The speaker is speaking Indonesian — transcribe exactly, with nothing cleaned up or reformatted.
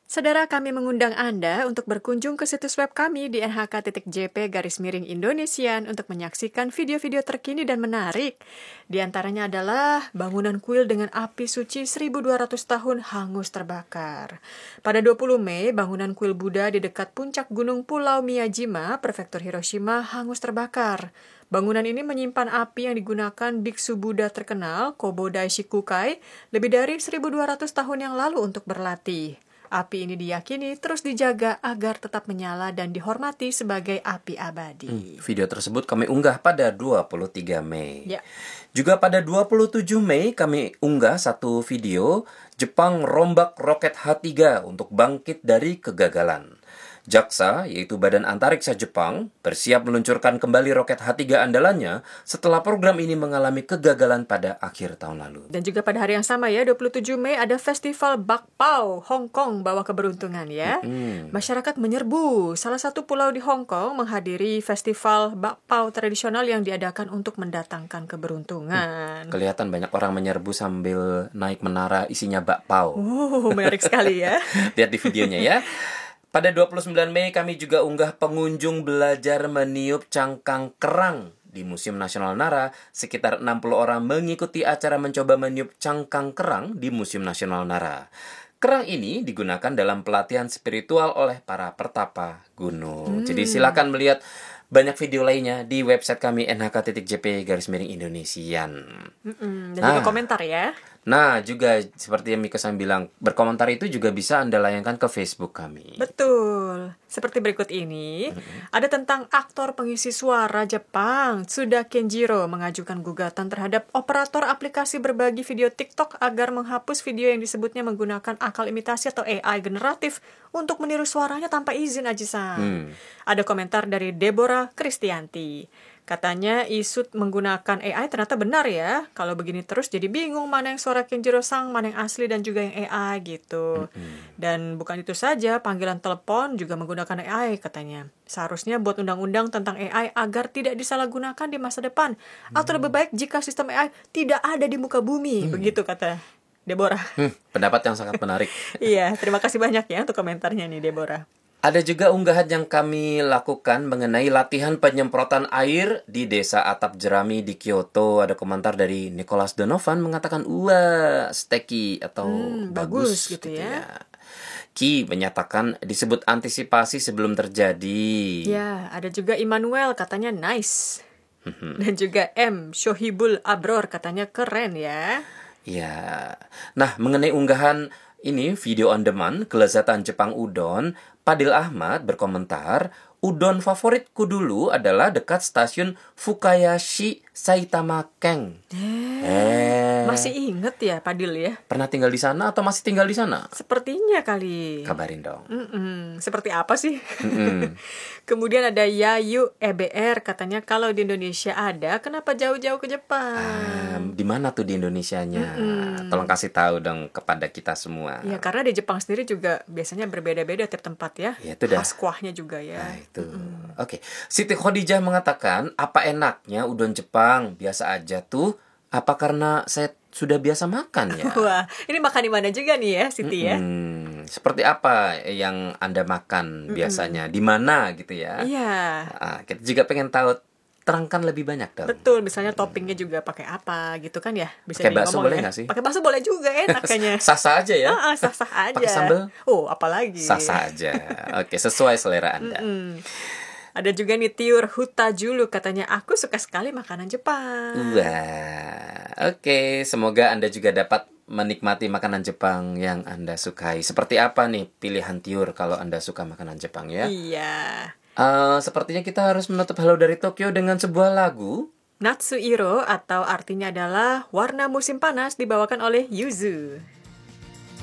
Saudara, kami mengundang Anda untuk berkunjung ke situs web kami di nhk.jp garis miring Indonesian untuk menyaksikan video-video terkini dan menarik. Di antaranya adalah bangunan kuil dengan api suci seribu dua ratus tahun hangus terbakar. Pada dua puluh Mei, bangunan kuil Buddha di dekat puncak gunung Pulau Miyajima, Prefektur Hiroshima, hangus terbakar. Bangunan ini menyimpan api yang digunakan biksu Buddha terkenal, Kobo Daishikukai, lebih dari seribu dua ratus tahun yang lalu untuk berlatih. Api ini diyakini terus dijaga agar tetap menyala dan dihormati sebagai api abadi. Hmm, video tersebut kami unggah pada dua puluh tiga Mei. Ya. Juga pada dua puluh tujuh Mei kami unggah satu video Jepang rombak roket H tiga untuk bangkit dari kegagalan. JAXA, yaitu Badan Antariksa Jepang, bersiap meluncurkan kembali roket H tiga andalannya setelah program ini mengalami kegagalan pada akhir tahun lalu. Dan juga pada hari yang sama ya, dua puluh tujuh Mei ada festival Bakpao Hong Kong bawa keberuntungan ya. Mm-hmm. Masyarakat menyerbu salah satu pulau di Hong Kong menghadiri festival Bakpao tradisional yang diadakan untuk mendatangkan keberuntungan. Hmm, kelihatan banyak orang menyerbu sambil naik menara isinya bakpao. Oh, menarik sekali ya. Lihat di videonya ya. Pada dua puluh sembilan Mei kami juga unggah pengunjung belajar meniup cangkang kerang di Museum Nasional Nara. Sekitar enam puluh orang mengikuti acara mencoba meniup cangkang kerang di Museum Nasional Nara. Kerang ini digunakan dalam pelatihan spiritual oleh para pertapa gunung. Hmm. Jadi silakan melihat banyak video lainnya di website kami nhk.jp garis miring Indonesian. Mm-mm. Dan nah, juga komentar ya. Nah, juga seperti yang Mika-san bilang, berkomentar itu juga bisa Anda layangkan ke Facebook kami. Betul. Seperti berikut ini, mm-hmm. ada tentang aktor pengisi suara Jepang, Tsuda Kenjiro, mengajukan gugatan terhadap operator aplikasi berbagi video TikTok agar menghapus video yang disebutnya menggunakan akal imitasi atau A I generatif untuk meniru suaranya tanpa izin, Aji-san. Hmm. Ada komentar dari Deborah Kristianti. Katanya isu menggunakan A I ternyata benar ya. Kalau begini terus jadi bingung mana yang suara Kenjiro-san, mana yang asli dan juga yang A I gitu. Mm-hmm. Dan bukan itu saja, panggilan telepon juga menggunakan A I katanya. Seharusnya buat undang-undang tentang A I agar tidak disalahgunakan di masa depan. Mm. Atau lebih baik jika sistem A I tidak ada di muka bumi. Mm. Begitu kata Deborah. Hmm, pendapat yang sangat menarik. Iya, terima kasih banyak ya untuk komentarnya nih Deborah. Ada juga unggahan yang kami lakukan mengenai latihan penyemprotan air di desa Atap Jerami di Kyoto. Ada komentar dari Nicholas Donovan mengatakan, wah, sticky atau hmm, bagus, bagus gitu, gitu ya. ya. Ki menyatakan disebut antisipasi sebelum terjadi. Ya, ada juga Immanuel katanya nice. Dan juga M. Shohibul Abror katanya keren ya. Ya, nah mengenai unggahan ini video on demand kelezatan Jepang udon, Padil Ahmad berkomentar, udon favoritku dulu adalah dekat stasiun Fukayashi Saitama Ken. Eh, eh, masih inget ya Padil ya? Pernah tinggal di sana atau masih tinggal di sana? Sepertinya kali. Kabarin dong. Mm-mm. Seperti apa sih? Kemudian ada Yayu E B R katanya kalau di Indonesia ada, kenapa jauh-jauh ke Jepang? Ah, di mana tuh di Indonesianya? Mm-mm. Tolong kasih tahu dong kepada kita semua. Ya karena di Jepang sendiri juga biasanya berbeda-beda tiap tempat ya. Ya itu dah. Khas kuahnya juga ya. Nah, itu. Mm-mm. Oke. Siti Khadijah mengatakan, apa enaknya udon Jepang? Biasa aja tuh. Apa karena saya sudah biasa makan ya? Wah, ini makan di mana juga nih ya, Siti ya? Mm-mm. Seperti apa yang Anda makan biasanya? Mm-mm. Di mana gitu ya? Iya. Nah, kita juga pengen tahu. Terangkan lebih banyak dong. Betul, misalnya toppingnya juga pakai apa gitu kan ya? Bisa pakai bakso boleh ya. nggak sih? Pakai bakso boleh juga, enak kayaknya. Sah-sah aja ya? Ah, sah-sah aja. Pakai sambal? Oh, apalagi? Sah-sah aja. Oke, sesuai selera Anda. Mm-mm. Ada juga nih Tiur Huta Julu katanya, aku suka sekali makanan Jepang. Wah, oke. Okay. Semoga Anda juga dapat menikmati makanan Jepang yang Anda sukai. Seperti apa nih pilihan Tiur kalau Anda suka makanan Jepang ya? Iya. Uh, sepertinya kita harus menutup Halo dari Tokyo dengan sebuah lagu. Natsuiro atau artinya adalah warna musim panas dibawakan oleh Yuzu.